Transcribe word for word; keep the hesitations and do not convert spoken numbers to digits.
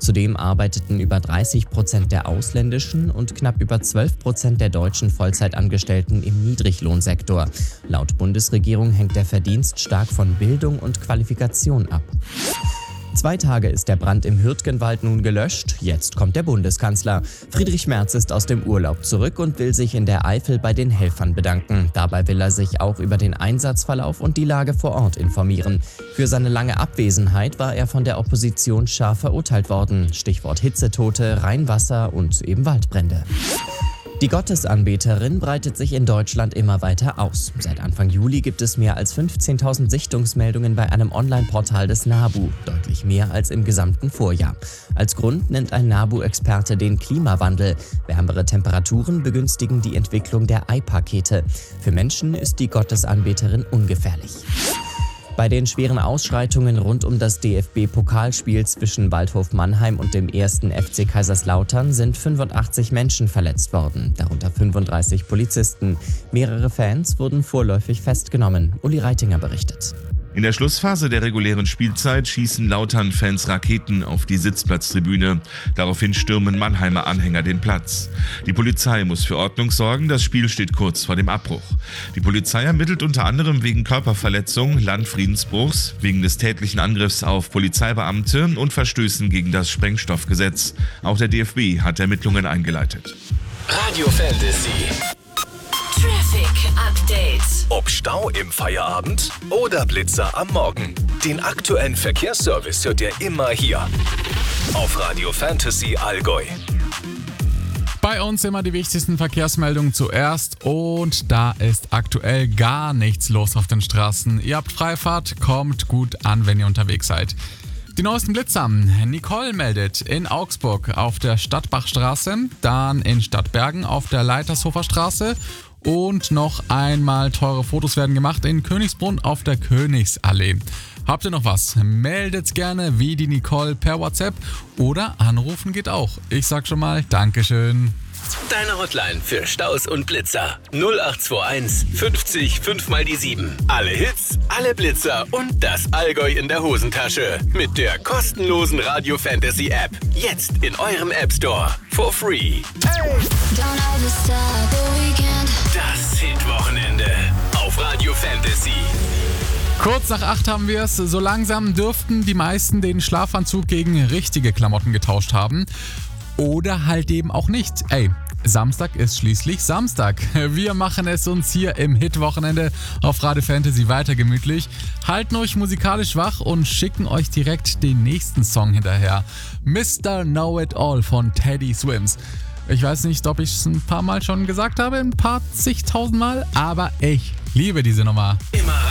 Zudem arbeiteten über dreißig Prozent der ausländischen und knapp über zwölf Prozent der deutschen Vollzeitangestellten im Niedriglohnsektor. Laut Bundesregierung hängt der Verdienst stark von Bildung und Qualifikation ab. Zwei Tage ist der Brand im Hürtgenwald nun gelöscht. Jetzt kommt der Bundeskanzler. Friedrich Merz ist aus dem Urlaub zurück und will sich in der Eifel bei den Helfern bedanken. Dabei will er sich auch über den Einsatzverlauf und die Lage vor Ort informieren. Für seine lange Abwesenheit war er von der Opposition scharf verurteilt worden. Stichwort Hitzetote, Rheinwasser und eben Waldbrände. Die Gottesanbeterin breitet sich in Deutschland immer weiter aus. Seit Anfang Juli gibt es mehr als fünfzehntausend Sichtungsmeldungen bei einem Online-Portal des NABU, deutlich mehr als im gesamten Vorjahr. Als Grund nennt ein NABU-Experte den Klimawandel. Wärmere Temperaturen begünstigen die Entwicklung der Ei-Pakete. Für Menschen ist die Gottesanbeterin ungefährlich. Bei den schweren Ausschreitungen rund um das D F B-Pokalspiel zwischen Waldhof Mannheim und dem ersten F C Kaiserslautern sind fünfundachtzig Menschen verletzt worden, darunter fünfunddreißig Polizisten. Mehrere Fans wurden vorläufig festgenommen. Uli Reitinger berichtet. In der Schlussphase der regulären Spielzeit schießen Lautern-Fans Raketen auf die Sitzplatztribüne. Daraufhin stürmen Mannheimer Anhänger den Platz. Die Polizei muss für Ordnung sorgen, das Spiel steht kurz vor dem Abbruch. Die Polizei ermittelt unter anderem wegen Körperverletzung, Landfriedensbruchs, wegen des tätlichen Angriffs auf Polizeibeamte und Verstößen gegen das Sprengstoffgesetz. Auch der D F B hat Ermittlungen eingeleitet. Radio Fantasy. Traffic Update. Ob Stau im Feierabend oder Blitzer am Morgen. Den aktuellen Verkehrsservice hört ihr immer hier auf Radio Fantasy Allgäu. Bei uns immer die wichtigsten Verkehrsmeldungen zuerst und da ist aktuell gar nichts los auf den Straßen. Ihr habt Freifahrt, kommt gut an, wenn ihr unterwegs seid. Die neuesten Blitzer. Nicole meldet in Augsburg auf der Stadtbachstraße, dann in Stadtbergen auf der Leitershofer Straße und noch einmal teure Fotos werden gemacht in Königsbrunn auf der Königsallee. Habt ihr noch was? Meldet's gerne wie die Nicole per WhatsApp oder anrufen geht auch. Ich sag schon mal Dankeschön. Deine Hotline für Staus und Blitzer null acht zwei eins fünfzig fünf mal die sieben. Alle Hits, alle Blitzer und das Allgäu in der Hosentasche. Mit der kostenlosen Radio Fantasy App. Jetzt in eurem App Store. For free. Das Hit-Wochenende auf Radio Fantasy. Kurz nach acht haben wir es. So langsam dürften die meisten den Schlafanzug gegen richtige Klamotten getauscht haben. Oder halt eben auch nicht. Ey, Samstag ist schließlich Samstag. Wir machen es uns hier im Hit-Wochenende auf Radio Fantasy weiter gemütlich, halten euch musikalisch wach und schicken euch direkt den nächsten Song hinterher. Mister Know It All von Teddy Swims. Ich weiß nicht, ob ich es ein paar Mal schon gesagt habe, ein paar zigtausend Mal, aber ich liebe diese Nummer. Immer